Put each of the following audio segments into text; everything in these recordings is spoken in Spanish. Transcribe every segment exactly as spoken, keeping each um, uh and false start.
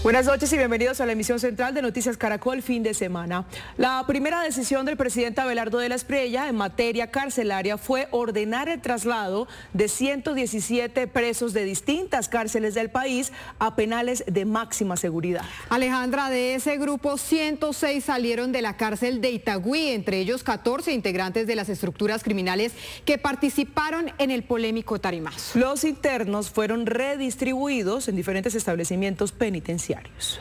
Buenas noches y bienvenidos a la emisión central de Noticias Caracol fin de semana. La primera decisión del presidente Abelardo de la Espriella en materia carcelaria fue ordenar el traslado de ciento diecisiete presos de distintas cárceles del país a penales de máxima seguridad. Alejandra, de ese grupo, ciento seis salieron de la cárcel de Itagüí, entre ellos catorce integrantes de las estructuras criminales que participaron en el polémico Tarimazo. Los internos fueron redistribuidos en diferentes establecimientos penitenciarios.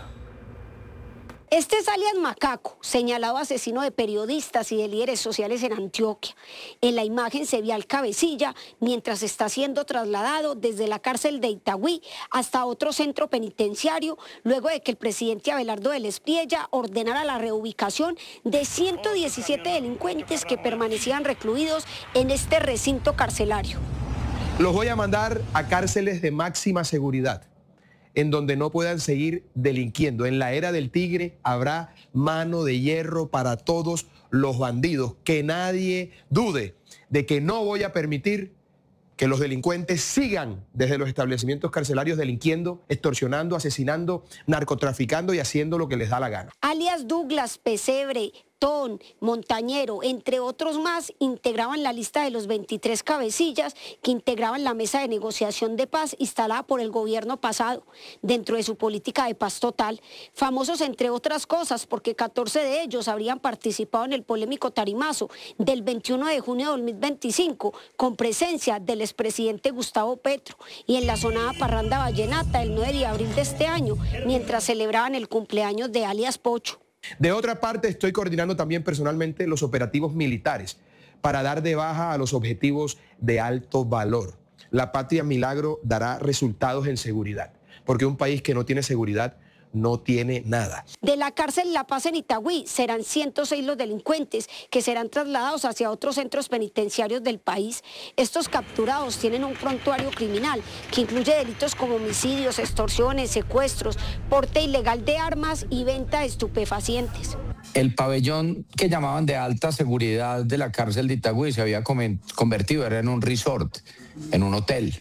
Este es alias Macaco, señalado asesino de periodistas y de líderes sociales en Antioquia. En la imagen se ve al cabecilla mientras está siendo trasladado desde la cárcel de Itagüí hasta otro centro penitenciario, luego de que el presidente Abelardo de la Espriella ordenara la reubicación de ciento diecisiete delincuentes que permanecían recluidos en este recinto carcelario. Los voy a mandar a cárceles de máxima seguridad, en donde no puedan seguir delinquiendo. En la era del tigre habrá mano de hierro para todos los bandidos. Que nadie dude de que no voy a permitir que los delincuentes sigan desde los establecimientos carcelarios delinquiendo, extorsionando, asesinando, narcotraficando y haciendo lo que les da la gana. Alias Douglas, Pesebre, Ton, Montañero, entre otros más, integraban la lista de los veintitrés cabecillas que integraban la mesa de negociación de paz instalada por el gobierno pasado, dentro de su política de paz total, famosos entre otras cosas porque catorce de ellos habrían participado en el polémico Tarimazo del veintiuno de junio de dos mil veinticinco, con presencia del expresidente Gustavo Petro, y en la sonada parranda vallenata el nueve de abril de este año, mientras celebraban el cumpleaños de alias Pocho. De otra parte, estoy coordinando también personalmente los operativos militares para dar de baja a los objetivos de alto valor. La Patria Milagro dará resultados en seguridad, porque un país que no tiene seguridad no tiene nada. De la cárcel La Paz en Itagüí serán ciento seis los delincuentes que serán trasladados hacia otros centros penitenciarios del país. Estos capturados tienen un prontuario criminal que incluye delitos como homicidios, extorsiones, secuestros, porte ilegal de armas y venta de estupefacientes. El pabellón que llamaban de alta seguridad de la cárcel de Itagüí se había convertido era en un resort, en un hotel.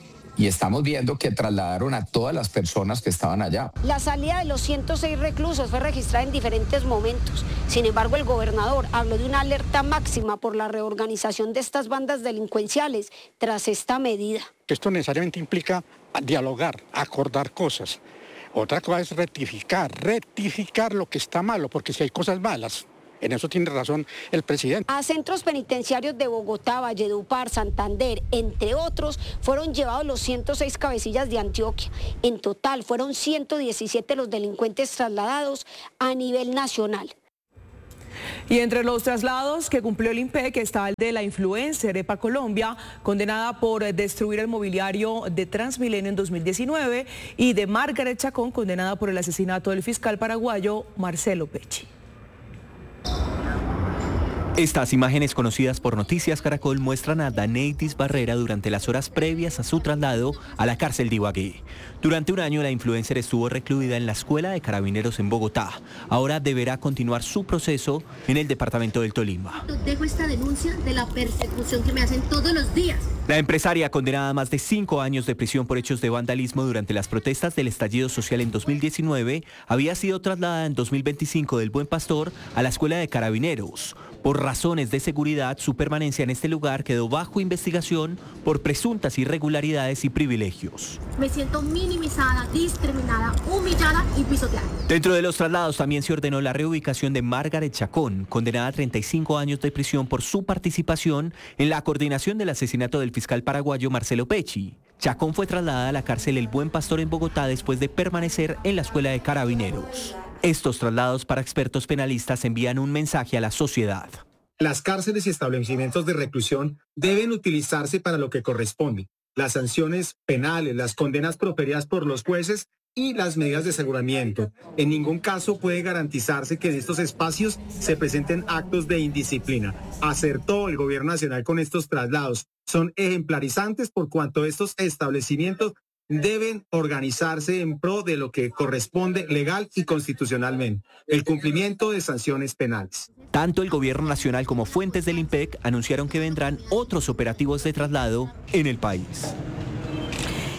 Y estamos viendo que trasladaron a todas las personas que estaban allá. La salida de los ciento seis reclusos fue registrada en diferentes momentos. Sin embargo, el gobernador habló de una alerta máxima por la reorganización de estas bandas delincuenciales tras esta medida. Esto necesariamente implica dialogar, acordar cosas. Otra cosa es rectificar, rectificar lo que está malo, porque si hay cosas malas, en eso tiene razón el presidente. A centros penitenciarios de Bogotá, Valledupar, Santander, entre otros, fueron llevados los ciento seis cabecillas de Antioquia. En total fueron ciento diecisiete los delincuentes trasladados a nivel nacional. Y entre los traslados que cumplió el INPEC está el de la influencer Epa Colombia, condenada por destruir el mobiliario de Transmilenio en dos mil diecinueve, y de Margaret Chacón, condenada por el asesinato del fiscal paraguayo Marcelo Pecci. Estas imágenes conocidas por Noticias Caracol muestran a Daneidis Barrera durante las horas previas a su traslado a la cárcel de Ibagué. Durante un año la influencer estuvo recluida en la Escuela de Carabineros en Bogotá. Ahora deberá continuar su proceso en el departamento del Tolima. Dejo esta denuncia de la persecución que me hacen todos los días. La empresaria, condenada a más de cinco años de prisión por hechos de vandalismo durante las protestas del estallido social en dos mil diecinueve, había sido trasladada en dos mil veinticinco del Buen Pastor a la Escuela de Carabineros. Por razones de seguridad, su permanencia en este lugar quedó bajo investigación por presuntas irregularidades y privilegios. Me siento minimizada, discriminada, humillada y pisoteada. Dentro de los traslados también se ordenó la reubicación de Margaret Chacón, condenada a treinta y cinco años de prisión por su participación en la coordinación del asesinato del fiscal paraguayo Marcelo Pecci. Chacón fue trasladada a la cárcel El Buen Pastor en Bogotá después de permanecer en la Escuela de Carabineros. Estos traslados para expertos penalistas envían un mensaje a la sociedad. Las cárceles y establecimientos de reclusión deben utilizarse para lo que corresponde. Las sanciones penales, las condenas proferidas por los jueces y las medidas de aseguramiento. En ningún caso puede garantizarse que en estos espacios se presenten actos de indisciplina. Acertó el gobierno nacional con estos traslados. Son ejemplarizantes por cuanto estos establecimientos deben organizarse en pro de lo que corresponde legal y constitucionalmente, el cumplimiento de sanciones penales. Tanto el gobierno nacional como fuentes del INPEC anunciaron que vendrán otros operativos de traslado en el país.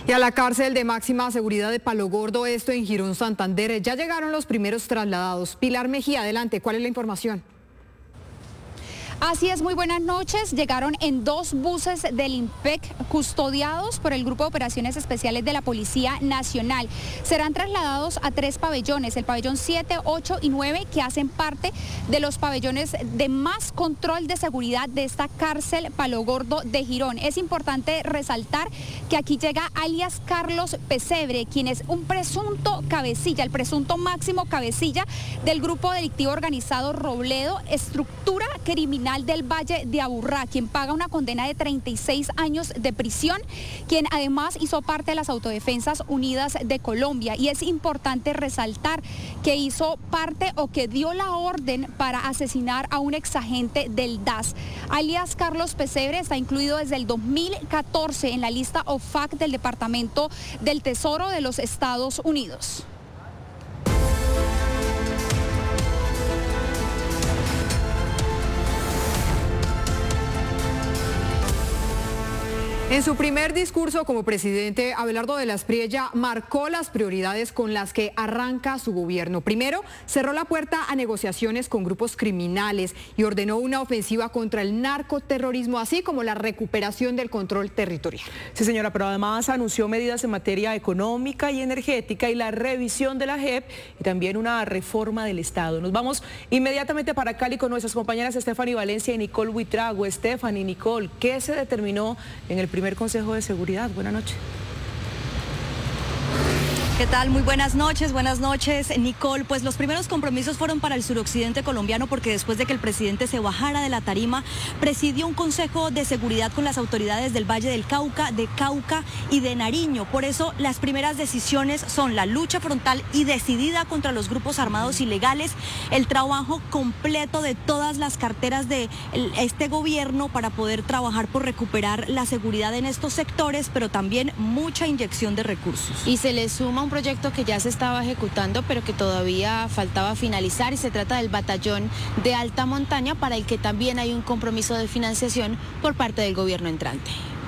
Y a la cárcel de máxima seguridad de Palo Gordo, esto en Girón, Santander, ya llegaron los primeros trasladados. Pilar Mejía, adelante, ¿cuál es la información? Así es, muy buenas noches. Llegaron en dos buses del IMPEC custodiados por el Grupo de Operaciones Especiales de la Policía Nacional. Serán trasladados a tres pabellones, el pabellón siete, ocho y nueve, que hacen parte de los pabellones de más control de seguridad de esta cárcel Palo Gordo de Girón. Es importante resaltar que aquí llega alias Carlos Pesebre, quien es un presunto cabecilla, el presunto máximo cabecilla del grupo delictivo organizado Robledo, estructura criminal del Valle de Aburrá, quien paga una condena de treinta y seis años de prisión, quien además hizo parte de las Autodefensas Unidas de Colombia. Y es importante resaltar que hizo parte o que dio la orden para asesinar a un exagente del D A S. Alias Carlos Pesebre está incluido desde el dos mil catorce en la lista O F A C del Departamento del Tesoro de los Estados Unidos. En su primer discurso como presidente, Abelardo de la Espriella marcó las prioridades con las que arranca su gobierno. Primero, cerró la puerta a negociaciones con grupos criminales y ordenó una ofensiva contra el narcoterrorismo, así como la recuperación del control territorial. Sí, señora, pero además anunció medidas en materia económica y energética y la revisión de la J E P y también una reforma del Estado. Nos vamos inmediatamente para Cali con nuestras compañeras Stephanie Valencia y Nicole Buitrago. Stephanie, Nicole, ¿qué se determinó en el primer Primer Consejo de Seguridad? Buenas noches. ¿Qué tal? Muy buenas noches, buenas noches, Nicole. Pues los primeros compromisos fueron para el suroccidente colombiano porque después de que el presidente se bajara de la tarima, presidió un consejo de seguridad con las autoridades del Valle del Cauca, de Cauca y de Nariño. Por eso las primeras decisiones son la lucha frontal y decidida contra los grupos armados ilegales, el trabajo completo de todas las carteras de este gobierno para poder trabajar por recuperar la seguridad en estos sectores, pero también mucha inyección de recursos. Y se le suma un proyecto que ya se estaba ejecutando, pero que todavía faltaba finalizar, y se trata del batallón de alta montaña, para el que también hay un compromiso de financiación por parte del gobierno entrante.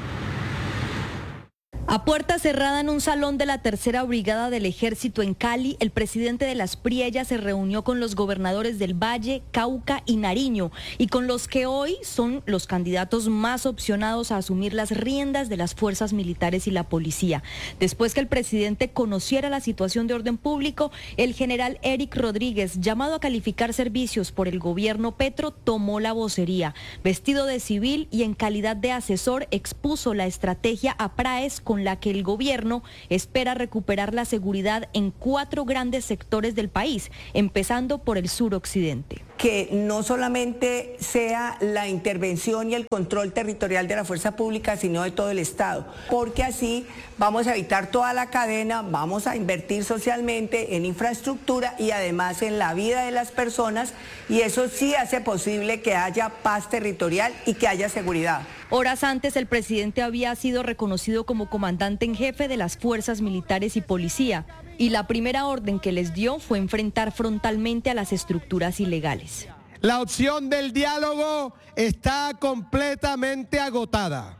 A puerta cerrada en un salón de la tercera brigada del ejército en Cali, el presidente de la Espriella se reunió con los gobernadores del Valle, Cauca y Nariño, y con los que hoy son los candidatos más opcionados a asumir las riendas de las fuerzas militares y la policía. Después que el presidente conociera la situación de orden público, el general Eric Rodríguez, llamado a calificar servicios por el gobierno Petro, tomó la vocería. Vestido de civil y en calidad de asesor, expuso la estrategia APRAES con la que el gobierno espera recuperar la seguridad en cuatro grandes sectores del país, empezando por el suroccidente. Que no solamente sea la intervención y el control territorial de la fuerza pública, sino de todo el Estado, porque así vamos a evitar toda la cadena, vamos a invertir socialmente en infraestructura y además en la vida de las personas, y eso sí hace posible que haya paz territorial y que haya seguridad. Horas antes, el presidente había sido reconocido como comandante en jefe de las fuerzas militares y policía, y la primera orden que les dio fue enfrentar frontalmente a las estructuras ilegales. La opción del diálogo está completamente agotada.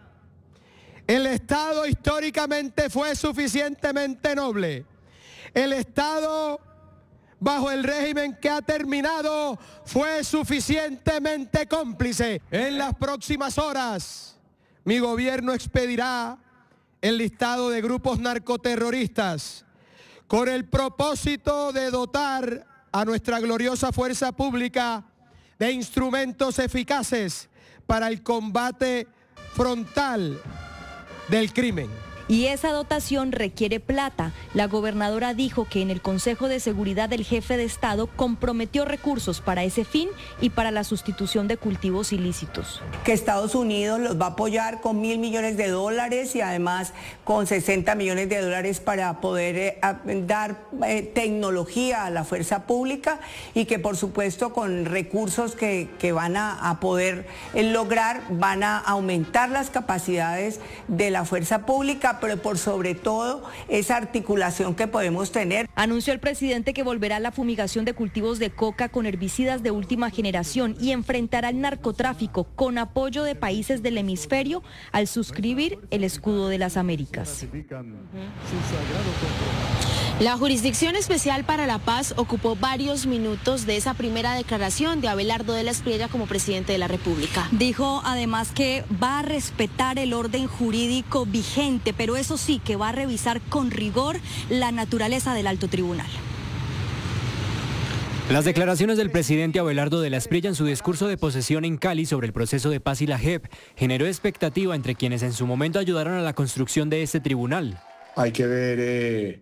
El Estado históricamente fue suficientemente noble. El Estado, bajo el régimen que ha terminado, fue suficientemente cómplice. En las próximas horas, mi gobierno expedirá el listado de grupos narcoterroristas con el propósito de dotar a nuestra gloriosa fuerza pública de instrumentos eficaces para el combate frontal del crimen. Y esa dotación requiere plata. La gobernadora dijo que en el Consejo de Seguridad el jefe de Estado comprometió recursos para ese fin y para la sustitución de cultivos ilícitos. Que Estados Unidos los va a apoyar con mil millones de dólares y además con sesenta millones de dólares para poder eh, dar eh, tecnología a la fuerza pública, y que por supuesto con recursos que, que van a, a poder eh, lograr, van a aumentar las capacidades de la fuerza pública. política, pero por sobre todo esa articulación que podemos tener. Anunció el presidente que volverá a la fumigación de cultivos de coca con herbicidas de última generación y enfrentará el narcotráfico con apoyo de países del hemisferio al suscribir el escudo de las Américas. La Jurisdicción Especial para la Paz ocupó varios minutos de esa primera declaración de Abelardo de la Espriella como presidente de la República. Dijo además que va a respetar el orden jurídico vigente, pero eso sí, que va a revisar con rigor la naturaleza del alto tribunal. Las declaraciones del presidente Abelardo de la Espriella en su discurso de posesión en Cali sobre el proceso de paz y la J E P generó expectativa entre quienes en su momento ayudaron a la construcción de este tribunal. Hay que ver eh,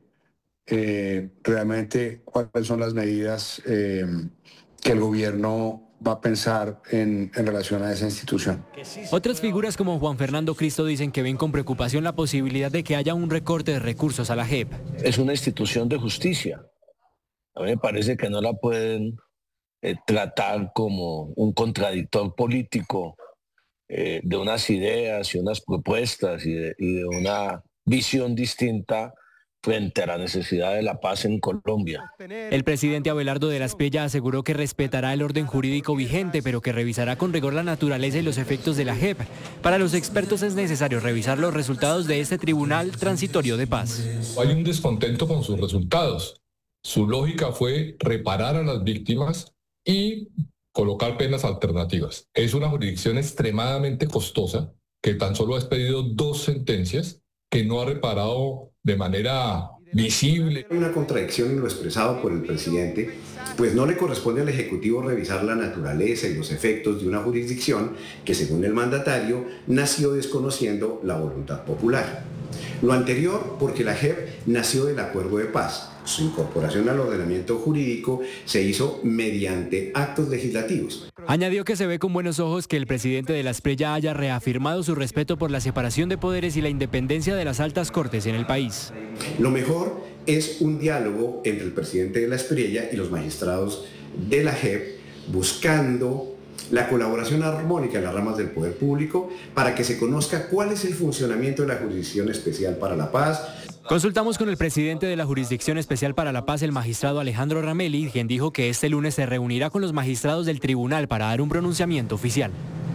eh, realmente cuáles son las medidas eh, que el gobierno va a pensar en, en relación a esa institución. Otras figuras como Juan Fernando Cristo dicen que ven con preocupación la posibilidad de que haya un recorte de recursos a la J E P. Es una institución de justicia. A mí me parece que no la pueden eh, tratar como un contradictor político eh, de unas ideas y unas propuestas y de, y de una visión distinta frente a la necesidad de la paz en Colombia. El presidente Abelardo de la Espriella aseguró que respetará el orden jurídico vigente, pero que revisará con rigor la naturaleza y los efectos de la J E P. Para los expertos es necesario revisar los resultados de este Tribunal Transitorio de Paz. Hay un descontento con sus resultados. Su lógica fue reparar a las víctimas y colocar penas alternativas. Es una jurisdicción extremadamente costosa que tan solo ha expedido dos sentencias, que no ha reparado de manera visible. Hay una contradicción en lo expresado por el presidente, pues no le corresponde al Ejecutivo revisar la naturaleza y los efectos de una jurisdicción que, según el mandatario, nació desconociendo la voluntad popular. Lo anterior porque la J E P nació del acuerdo de paz. Su incorporación al ordenamiento jurídico se hizo mediante actos legislativos. Añadió que se ve con buenos ojos que el presidente de la Espriella haya reafirmado su respeto por la separación de poderes y la independencia de las altas cortes en el país. Lo mejor es un diálogo entre el presidente de la Espriella y los magistrados de la J E P, buscando la colaboración armónica en las ramas del poder público para que se conozca cuál es el funcionamiento de la Jurisdicción Especial para la Paz. Consultamos con el presidente de la Jurisdicción Especial para la Paz, el magistrado Alejandro Ramelli, quien dijo que este lunes se reunirá con los magistrados del tribunal para dar un pronunciamiento oficial.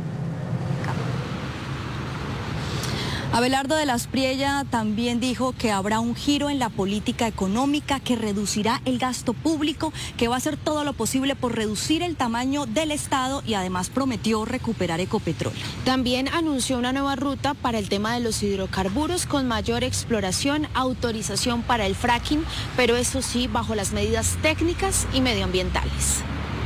Abelardo de la Espriella también dijo que habrá un giro en la política económica, que reducirá el gasto público, que va a hacer todo lo posible por reducir el tamaño del Estado y además prometió recuperar Ecopetrol. También anunció una nueva ruta para el tema de los hidrocarburos con mayor exploración, autorización para el fracking, pero eso sí bajo las medidas técnicas y medioambientales.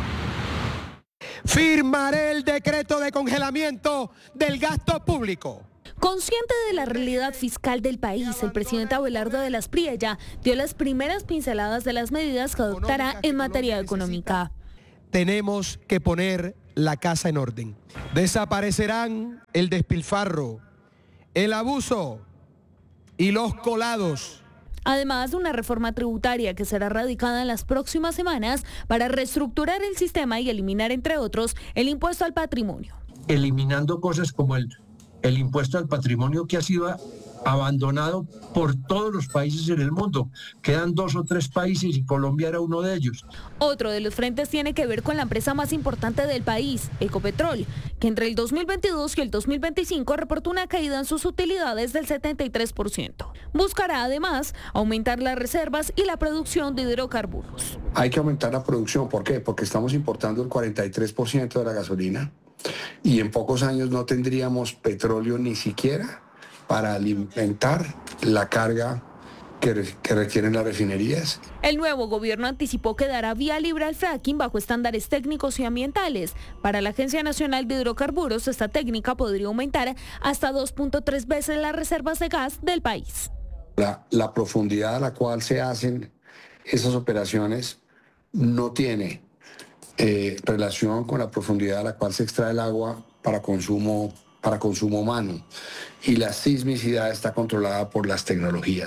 Firmaré el decreto de congelamiento del gasto público. Consciente de la realidad fiscal del país, el presidente Abelardo de la Espriella dio las primeras pinceladas de las medidas que adoptará en materia económica. Tenemos que poner la casa en orden. Desaparecerán el despilfarro, el abuso y los colados. Además de una reforma tributaria que será radicada en las próximas semanas para reestructurar el sistema y eliminar, entre otros, el impuesto al patrimonio. Eliminando cosas como el el impuesto al patrimonio, que ha sido abandonado por todos los países en el mundo. Quedan dos o tres países y Colombia era uno de ellos. Otro de los frentes tiene que ver con la empresa más importante del país, Ecopetrol, que entre el dos mil veintidós y el dos mil veinticinco reportó una caída en sus utilidades del setenta y tres por ciento. Buscará además aumentar las reservas y la producción de hidrocarburos. Hay que aumentar la producción. ¿Por qué? Porque estamos importando el cuarenta y tres por ciento de la gasolina. Y en pocos años no tendríamos petróleo ni siquiera para alimentar la carga que, que requieren las refinerías. El nuevo gobierno anticipó que dará vía libre al fracking bajo estándares técnicos y ambientales. Para la Agencia Nacional de Hidrocarburos, esta técnica podría aumentar hasta dos punto tres veces las reservas de gas del país. La, la profundidad a la cual se hacen esas operaciones no tiene Eh, relación con la profundidad a la cual se extrae el agua para consumo, para consumo humano, y la sismicidad está controlada por las tecnologías.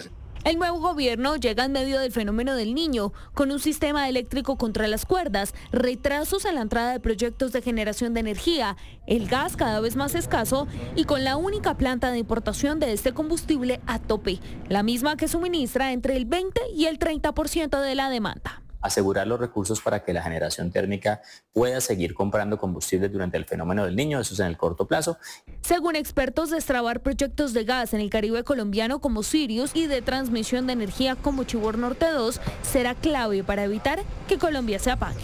El nuevo gobierno llega en medio del fenómeno del Niño, con un sistema eléctrico contra las cuerdas, retrasos en la entrada de proyectos de generación de energía, el gas cada vez más escaso y con la única planta de importación de este combustible a tope, la misma que suministra entre el veinte y el treinta por ciento de la demanda. Asegurar los recursos para que la generación térmica pueda seguir comprando combustibles durante el fenómeno del Niño, eso es en el corto plazo. Según expertos, destrabar proyectos de gas en el Caribe colombiano como Sirius y de transmisión de energía como Chivor Norte dos será clave para evitar que Colombia se apague.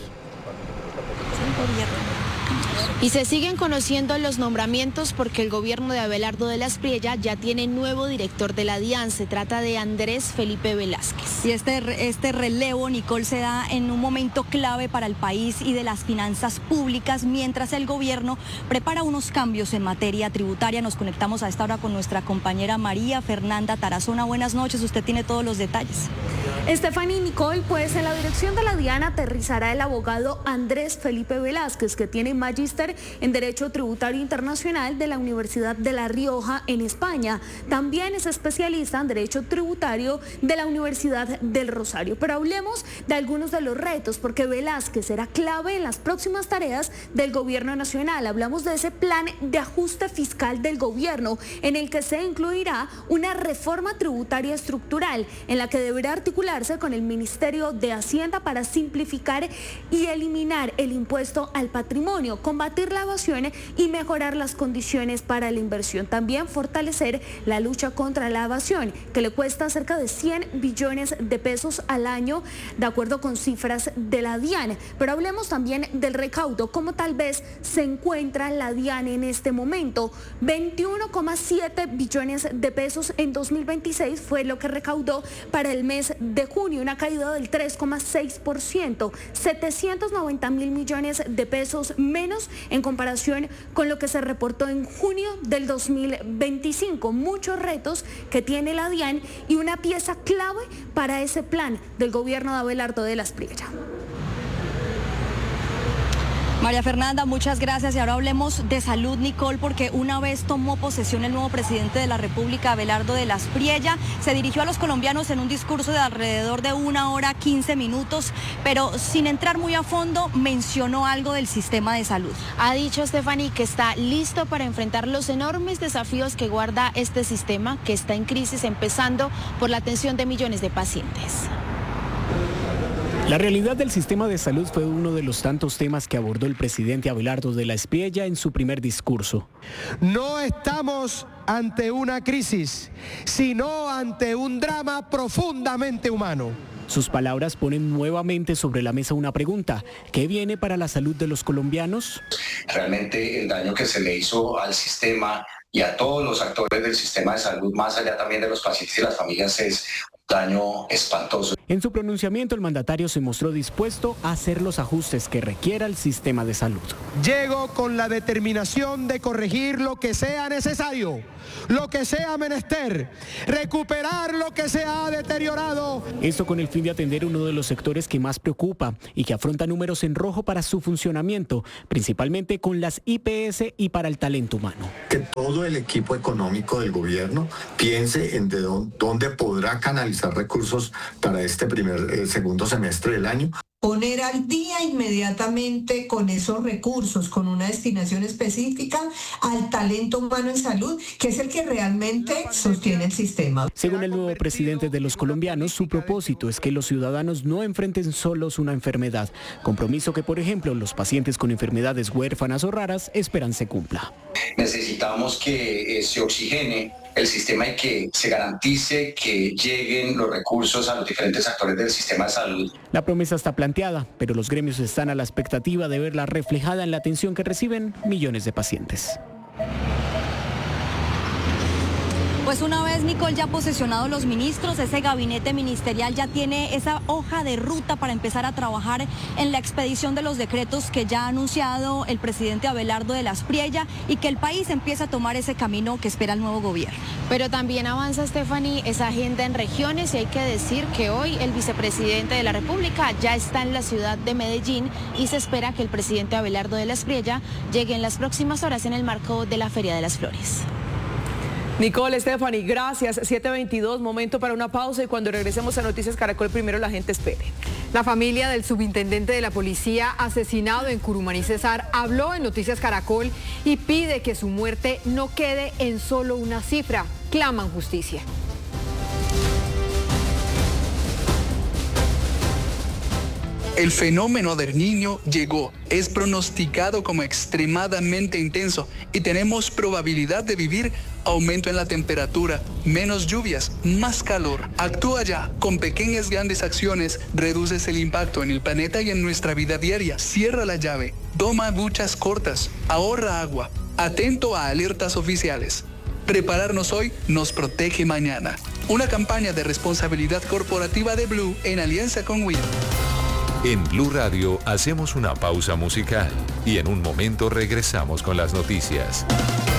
Y se siguen conociendo los nombramientos porque el gobierno de Abelardo de la Espriella ya tiene nuevo director de la DIAN. Se trata de Andrés Felipe Velázquez. Y este, este relevo, Nicole, se da en un momento clave para el país y de las finanzas públicas, mientras el gobierno prepara unos cambios en materia tributaria. Nos conectamos a esta hora con nuestra compañera María Fernanda Tarazona. Buenas noches, usted tiene todos los detalles. Stephanie y Nicole, pues en la dirección de la DIAN aterrizará el abogado Andrés Felipe Velázquez, que tiene magíster en Derecho Tributario Internacional de la Universidad de La Rioja en España. También es especialista en Derecho Tributario de la Universidad del Rosario. Pero hablemos de algunos de los retos, porque Velázquez será clave en las próximas tareas del gobierno nacional. Hablamos de ese plan de ajuste fiscal del gobierno, en el que se incluirá una reforma tributaria estructural, en la que deberá articularse con el Ministerio de Hacienda para simplificar y eliminar el impuesto al patrimonio, combatir la evasión y mejorar las condiciones para la inversión. También fortalecer la lucha contra la evasión, que le cuesta cerca de cien billones de pesos al año, de acuerdo con cifras de la DIAN. Pero hablemos también del recaudo, cómo tal vez se encuentra la DIAN en este momento. veintiuno coma siete billones de pesos en dos mil veintiséis fue lo que recaudó para el mes de junio, una caída del tres coma seis por ciento, setecientos noventa mil millones de pesos menos en comparación con lo que se reportó en junio del dos mil veinticinco. Muchos retos que tiene la DIAN y una pieza clave para ese plan del gobierno de Abelardo de la Espriella. María Fernanda, muchas gracias. Y ahora hablemos de salud, Nicole, porque una vez tomó posesión el nuevo presidente de la República, Abelardo de la Espriella, se dirigió a los colombianos en un discurso de alrededor de una hora, quince minutos, pero sin entrar muy a fondo, mencionó algo del sistema de salud. Ha dicho Stephanie que está listo para enfrentar los enormes desafíos que guarda este sistema, que está en crisis, empezando por la atención de millones de pacientes. La realidad del sistema de salud fue uno de los tantos temas que abordó el presidente Abelardo de la Espriella en su primer discurso. No estamos ante una crisis, sino ante un drama profundamente humano. Sus palabras ponen nuevamente sobre la mesa una pregunta: ¿qué viene para la salud de los colombianos? Realmente el daño que se le hizo al sistema y a todos los actores del sistema de salud, más allá también de los pacientes y las familias, es un daño espantoso. En su pronunciamiento, el mandatario se mostró dispuesto a hacer los ajustes que requiera el sistema de salud. Llego con la determinación de corregir lo que sea necesario, lo que sea menester, recuperar lo que se ha deteriorado. Esto con el fin de atender uno de los sectores que más preocupa y que afronta números en rojo para su funcionamiento, principalmente con las I P S y para el talento humano. Que todo el equipo económico del gobierno piense en de dónde podrá canalizar recursos para este primer, eh, segundo semestre del año. Poner al día inmediatamente con esos recursos, con una destinación específica al talento humano en salud, que es el que realmente sostiene el sistema. Según el nuevo presidente de los colombianos, su propósito es que los ciudadanos no enfrenten solos una enfermedad, compromiso que, por ejemplo, los pacientes con enfermedades huérfanas o raras esperan se cumpla. Necesitamos que eh, se oxigene el sistema y que se garantice que lleguen los recursos a los diferentes actores del sistema de salud. La promesa está planteada, pero los gremios están a la expectativa de verla reflejada en la atención que reciben millones de pacientes. Pues una vez, Nicole, ya posesionados los ministros, ese gabinete ministerial ya tiene esa hoja de ruta para empezar a trabajar en la expedición de los decretos que ya ha anunciado el presidente Abelardo de la Espriella y que el país empieza a tomar ese camino que espera el nuevo gobierno. Pero también avanza, Stephanie, esa agenda en regiones, y hay que decir que hoy el vicepresidente de la República ya está en la ciudad de Medellín y se espera que el presidente Abelardo de la Espriella llegue en las próximas horas en el marco de la Feria de las Flores. Nicole, Stephanie, gracias. siete veintidós, momento para una pausa y cuando regresemos a Noticias Caracol, primero la gente espere. La familia del subintendente de la policía asesinado en Curumaní, Cesar, habló en Noticias Caracol y pide que su muerte no quede en solo una cifra. Claman justicia. El fenómeno del Niño llegó, es pronosticado como extremadamente intenso y tenemos probabilidad de vivir aumento en la temperatura, menos lluvias, más calor. Actúa ya, con pequeñas grandes acciones, reduces el impacto en el planeta y en nuestra vida diaria. Cierra la llave, toma duchas cortas, ahorra agua, atento a alertas oficiales. Prepararnos hoy nos protege mañana. Una campaña de responsabilidad corporativa de Blue en alianza con W I M. En Blue Radio hacemos una pausa musical y en un momento regresamos con las noticias.